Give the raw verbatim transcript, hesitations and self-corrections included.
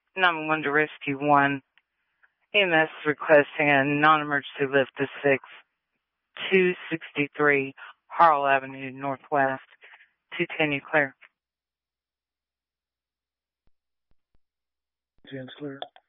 nine one one to Rescue one. E M S requesting a non-emergency lift to six two sixty-three Harl Avenue Northwest. two ten, you clear. Ten's clear.